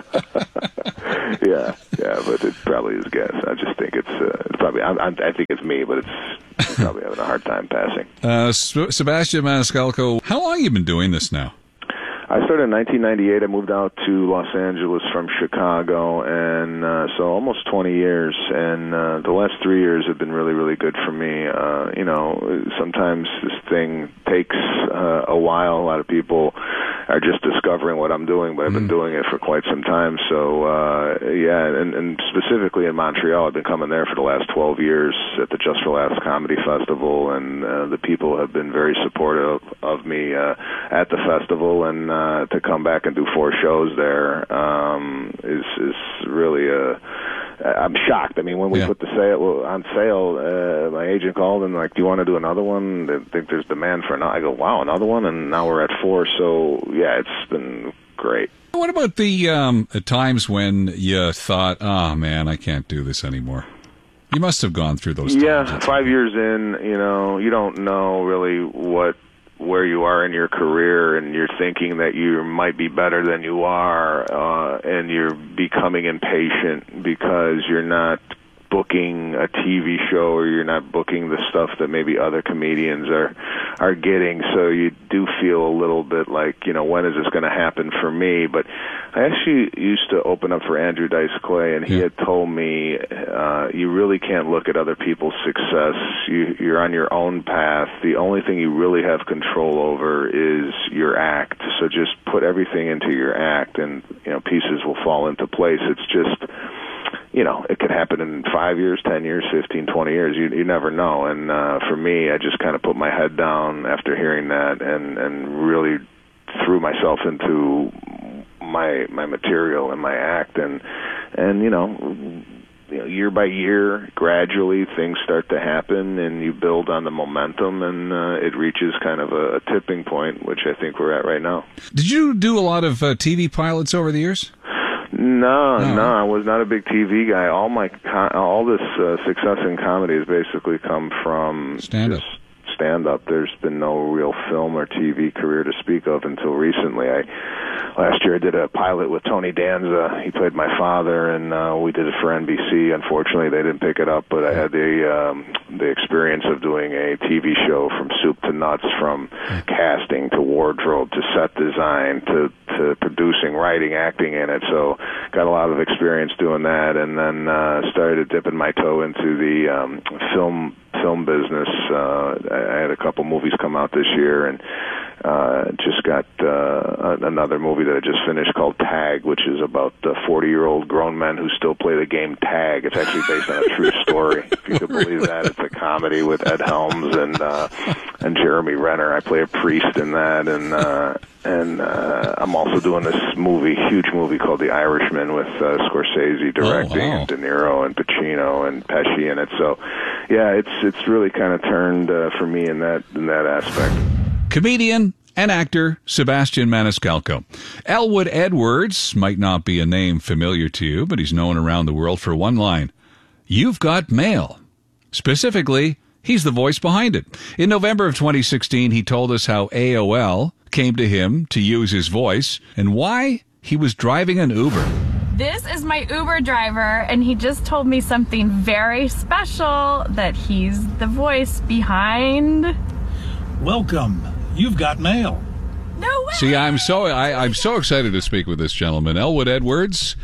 yeah, but it probably is gas. I just think it's probably. I think it's me, but it's probably having a hard time passing. Sebastian Maniscalco, how long have you been doing this now? I started in 1998. I moved out to Los Angeles from Chicago, and so almost 20 years. And the last 3 years have been really, really good for me. Sometimes this thing takes a while. A lot of people are just discovering what I'm doing, but I've been doing it for quite some time. So, and specifically in Montreal, I've been coming there for the last 12 years at the Just for Laughs Comedy Festival, and the people have been very supportive of me at the festival, and to come back and do 4 shows there is really I'm shocked. I mean, when we put the on sale, my agent called and like, do you want to do another one? They think there's demand for another. I go, wow, another one? And now we're at 4. So, yeah, it's been great. What about the times when you thought, oh, man, I can't do this anymore? You must have gone through those times. Yeah, 5 years in, you don't know really where you are in your career, and you're thinking that you might be better than you are, and you're becoming impatient because you're not booking a TV show, or you're not booking the stuff that maybe other comedians are getting. So you do feel a little bit like, when is this going to happen for me? But I actually used to open up for Andrew Dice Clay, and he had told me, you really can't look at other people's success. You're on your own path. The only thing you really have control over is your act. So just put everything into your act, and pieces will fall into place. It's just, it could happen in 5 years, 10 years, 15, 20 years. You never know. And for me, I just kind of put my head down after hearing that, and really threw myself into my material and my act, and year by year, gradually things start to happen, and you build on the momentum, and it reaches kind of a tipping point, which I think we're at right now. Did you do a lot of TV pilots over the years? No, I was not a big TV guy. All this success in comedy has basically come from stand-up. There's been no real film or TV career to speak of until recently. Last year I did a pilot with Tony Danza. He played my father, and we did it for NBC. Unfortunately, they didn't pick it up, but I had the experience of doing a TV show from soup to nuts, from casting to wardrobe to set design to producing, writing, acting in it. So got a lot of experience doing that, and then started dipping my toe into the film business. I had a couple movies come out this year, and just got another movie that I just finished called Tag, which is about 40-year-old grown men who still play the game tag. It's actually based on a true story, if you could believe that. It's a comedy with Ed Helms and Jeremy Renner. I play a priest in that, and I'm also doing this huge movie called The Irishman with Scorsese directing, and De Niro and Pacino and Pesci in it. So, yeah, it's really kind of turned for me in that aspect. Comedian and actor Sebastian Maniscalco. Elwood Edwards might not be a name familiar to you, but he's known around the world for one line: "You've got mail." Specifically, he's the voice behind it. In November of 2016, he told us how AOL came to him to use his voice and why he was driving an Uber. This is my Uber driver, and he just told me something very special, that he's the voice behind... Welcome. You've got mail. No way! See, I'm so excited to speak with this gentleman. Elwood Edwards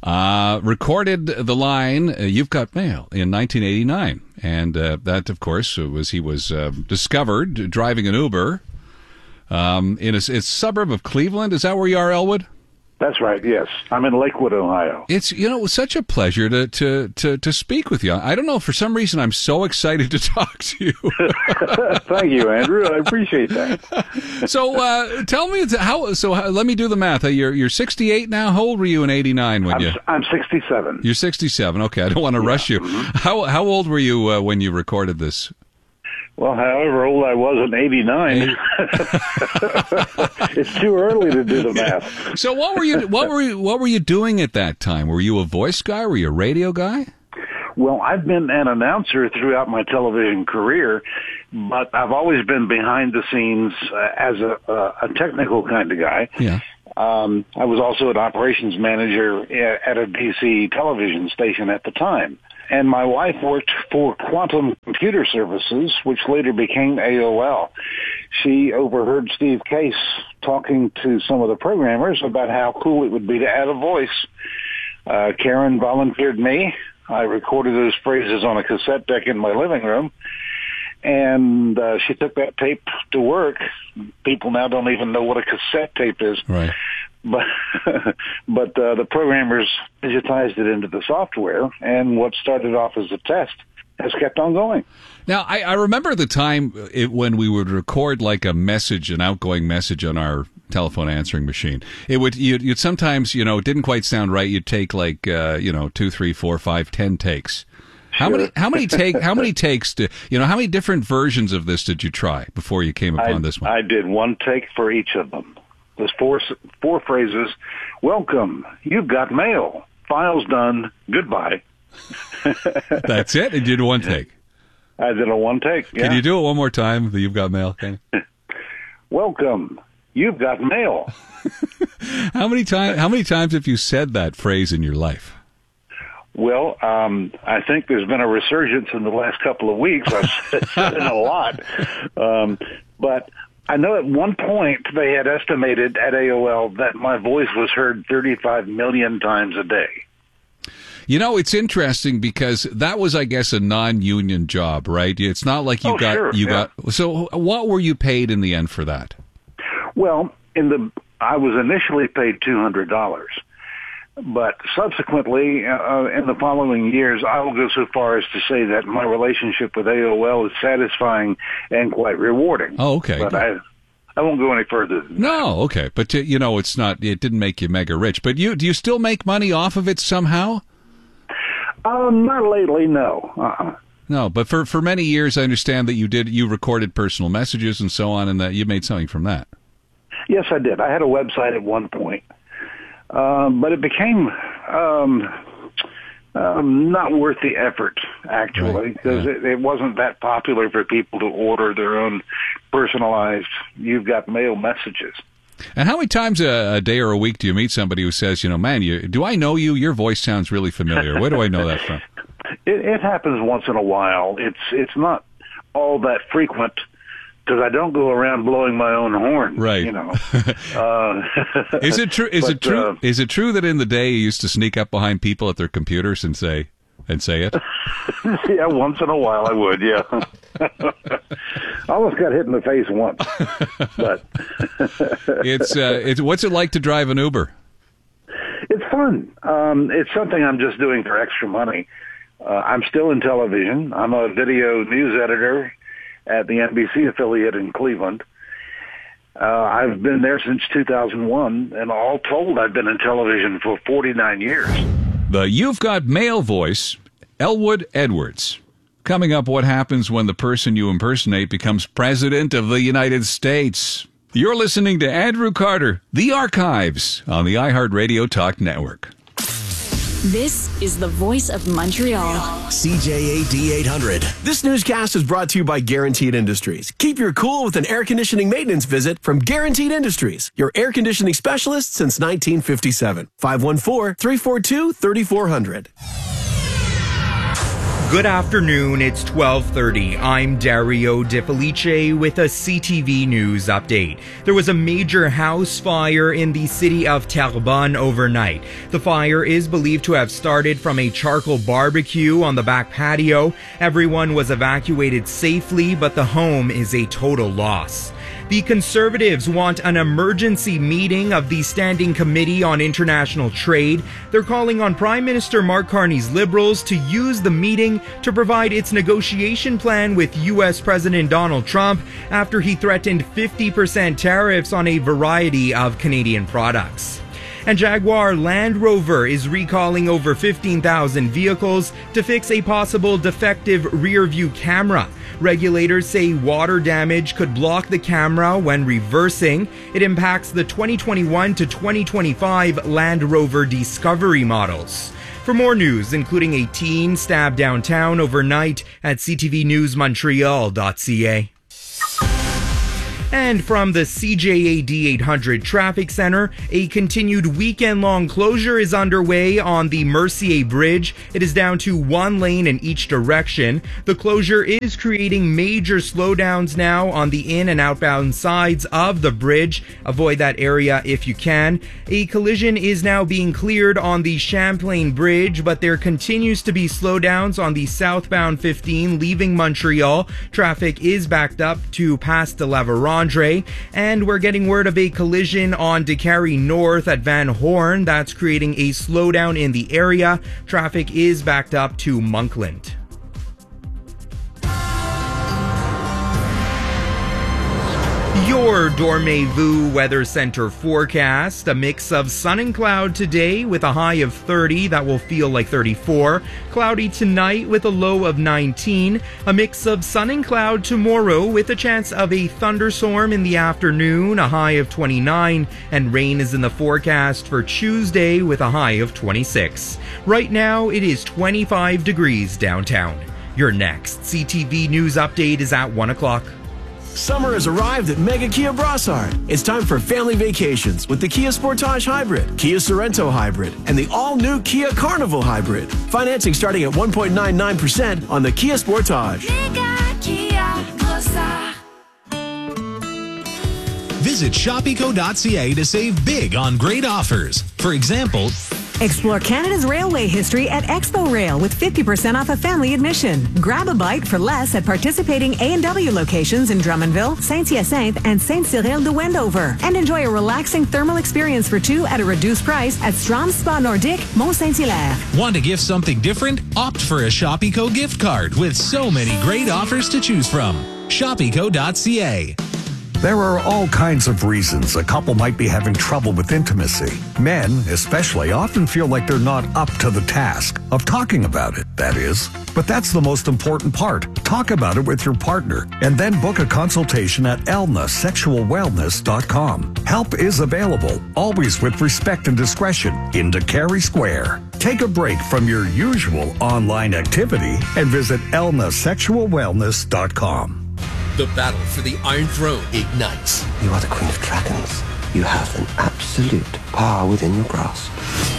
recorded the line, "You've got mail," in 1989. And that, of course, he was discovered driving an Uber in a suburb of Cleveland. Is that where you are, Elwood? That's right, yes. I'm in Lakewood, Ohio. It's, it was such a pleasure to speak with you. I don't know, for some reason I'm so excited to talk to you. Thank you, Andrew. I appreciate that. So tell me, let me do the math. You're 68 now. How old were you in 89 when I'm 67. You're 67. Okay, I don't want to rush you. Mm-hmm. How old were you when you recorded this? Well, however old I was in 89, it's too early to do the math. So what were you doing at that time? Were you a voice guy? Were you a radio guy? Well, I've been an announcer throughout my television career, but I've always been behind the scenes as a technical kind of guy. Yeah. I was also an operations manager at a DC television station at the time. And my wife worked for Quantum Computer Services, which later became AOL. She overheard Steve Case talking to some of the programmers about how cool it would be to add a voice. Karen volunteered me. I recorded those phrases on a cassette deck in my living room. And she took that tape to work. People now don't even know what a cassette tape is. Right. But the programmers digitized it into the software, and what started off as a test has kept on going. Now, I remember the time when we would record like a message, an outgoing message on our telephone answering machine. You'd sometimes, it didn't quite sound right. You'd take like, 2, 3, 4, 5, 10 takes. How many takes how many different versions of this did you try before you came upon this one? I did one take for each of them. There's four phrases. Welcome. You've got mail. File's done. Goodbye. That's it? And you did one take? I did a one take, yeah. Can you do it one more time, the You've Got Mail? Welcome. You've got mail. How many times have you said that phrase in your life? Well, I think there's been a resurgence in the last couple of weeks. I've said it a lot. But I know at one point they had estimated at AOL that my voice was heard 35 million times a day. It's interesting because that was, I guess, a non-union job, right? It's not like you got. So, what were you paid in the end for that? Well, I was initially paid $200, but subsequently, in the following years, I will go so far as to say that my relationship with AOL is satisfying and quite rewarding. Oh, okay. But I won't go any further than that. Okay. But, it's not, it didn't make you mega rich. But do you still make money off of it somehow? Not lately, no. No, but for many years, I understand that you recorded personal messages and so on, and that you made something from that. Yes, I did. I had a website at one point. But it became not worth the effort, actually, because it wasn't that popular for people to order their own personalized You've Got Mail messages. And how many times a day or a week do you meet somebody who says, man, do I know you? Your voice sounds really familiar. Where do I know that from? It happens once in a while. It's not all that frequent, because I don't go around blowing my own horn. Right. Is it true? Is it true that in the day you used to sneak up behind people at their computers and say it? Yeah, once in a while I would. Yeah. I almost got hit in the face once. But it's what's it like to drive an Uber? It's fun. It's something I'm just doing for extra money. I'm still in television. I'm a video news editor at the NBC affiliate in Cleveland. I've been there since 2001, and all told, I've been in television for 49 years. The You've Got Mail voice, Elwood Edwards. Coming up, what happens when the person you impersonate becomes President of the United States? You're listening to Andrew Carter, The Archives, on the iHeartRadio Talk Network. This is the voice of Montreal. CJAD 800. This newscast is brought to you by Guaranteed Industries. Keep your cool with an air conditioning maintenance visit from Guaranteed Industries, your air conditioning specialist since 1957. 514-342-3400. Good afternoon, it's 12:30. I'm Dario De Felice with a CTV News update. There was a major house fire in the city of Terrebonne overnight. The fire is believed to have started from a charcoal barbecue on the back patio. Everyone was evacuated safely, but the home is a total loss. The Conservatives want an emergency meeting of the Standing Committee on International Trade. They're calling on Prime Minister Mark Carney's Liberals to use the meeting to provide its negotiation plan with U.S. President Donald Trump after he threatened 50% tariffs on a variety of Canadian products. And Jaguar Land Rover is recalling over 15,000 vehicles to fix a possible defective rear-view camera. Regulators say water damage could block the camera when reversing. It impacts the 2021 to 2025 Land Rover Discovery models. For more news, including a teen stabbed downtown overnight at ctvnewsmontreal.ca. And from the CJAD 800 Traffic Center, a continued weekend-long closure is underway on the Mercier Bridge. It is down to one lane in each direction. The closure is creating major slowdowns now on the in- and outbound sides of the bridge. Avoid that area if you can. A collision is now being cleared on the Champlain Bridge, but there continues to be slowdowns on the southbound 15 leaving Montreal. Traffic is backed up to past the La Vérendrye. And we're getting word of a collision on DeCarry North at Van Horn. That's creating a slowdown in the area. Traffic is backed up to Monkland. Your Dormez-vous Weather Center forecast. A mix of sun and cloud today with a high of 30 that will feel like 34. Cloudy tonight with a low of 19. A mix of sun and cloud tomorrow with a chance of a thunderstorm in the afternoon, a high of 29. And rain is in the forecast for Tuesday with a high of 26. Right now it is 25 degrees downtown. Your next CTV News update is at 1 o'clock. Summer has arrived at Mega Kia Brossard. It's time for family vacations with the Kia Sportage Hybrid, Kia Sorento Hybrid, and the all-new Kia Carnival Hybrid. Financing starting at 1.99% on the Kia Sportage. Mega Kia Brossard. Visit shopeco.ca to save big on great offers. For example, explore Canada's railway history at Expo Rail with 50% off a family admission. Grab a bite for less at participating A&W locations in Drummondville, Saint-Hyacinthe, and Saint-Cyril de Wendover. And enjoy a relaxing thermal experience for two at a reduced price at Strom Spa Nordique, Mont-Saint-Hilaire. Want to gift something different? Opt for a Shopeco gift card with so many great offers to choose from. Shopeco.ca. There are all kinds of reasons a couple might be having trouble with intimacy. Men, especially, often feel like they're not up to the task of talking about it, that is. But that's the most important part. Talk about it with your partner and then book a consultation at elnasexualwellness.com. Help is available, always with respect and discretion, in DeCarry Square. Take a break from your usual online activity and visit elnasexualwellness.com. The battle for the Iron Throne ignites. You are the Queen of Dragons. You have an absolute power within your grasp.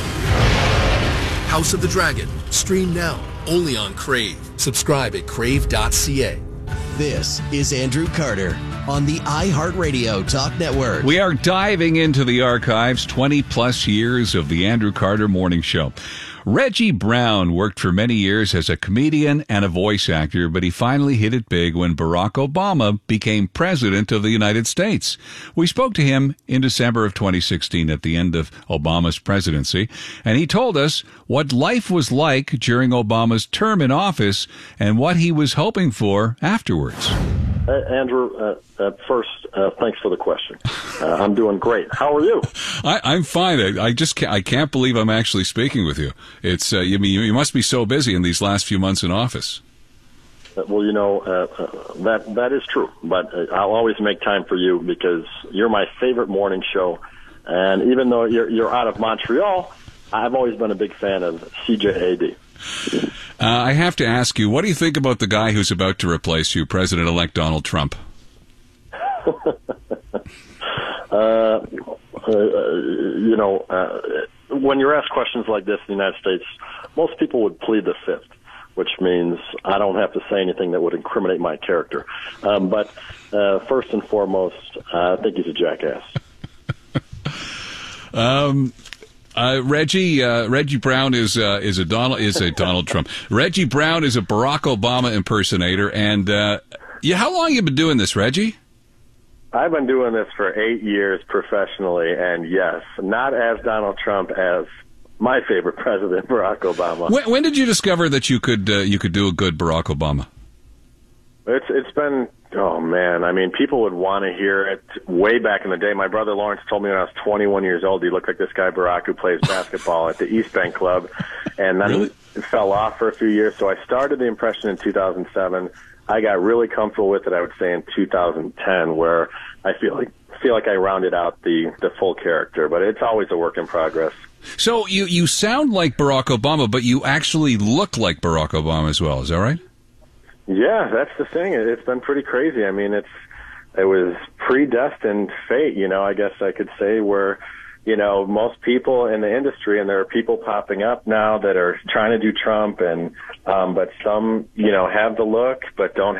House of the Dragon. Stream now, only on Crave. Subscribe at crave.ca. This is Andrew Carter on the iHeartRadio Talk Network. We are diving into the archives, 20-plus years of the Andrew Carter Morning Show. Reggie Brown worked for many years as a comedian and a voice actor, but he finally hit it big when Barack Obama became president of the United States. We spoke to him in December of 2016 at the end of Obama's presidency, and he told us what life was like during Obama's term in office and what he was hoping for afterwards. Andrew, first, thanks for the question. I'm doing great. How are you? I'm fine. I can't believe I'm actually speaking with you. It's you must be so busy in these last few months in office. Well, that is true. But I'll always make time for you because you're my favorite morning show. And even though you're out of Montreal, I've always been a big fan of CJAD. I have to ask you, what do you think about the guy who's about to replace you, President-elect Donald Trump? When you're asked questions like this in the United States, most people would plead the fifth, which means I don't have to say anything that would incriminate my character. But first and foremost, I think he's a jackass. Reggie Brown is a Donald Trump. Reggie Brown is a Barack Obama impersonator, and how long have you been doing this, Reggie? I've been doing this for 8 years professionally, and yes, not as Donald Trump, as my favorite president, Barack Obama. When did you discover that you could do a good Barack Obama? It's been, oh man, I mean, people would want to hear it way back in the day. My brother Lawrence told me when I was 21 years old, he looked like this guy Barack who plays basketball at the East Bank Club, and then it fell off for a few years. So I started the impression in 2007. I got really comfortable with it, I would say, in 2010, where I feel like I rounded out the full character, but it's always a work in progress. So you sound like Barack Obama, but you actually look like Barack Obama as well. Is that right? Yeah, that's the thing. It's been pretty crazy. I mean, it was predestined fate, I guess I could say, where, most people in the industry, and there are people popping up now that are trying to do Trump, and but some, have the look but don't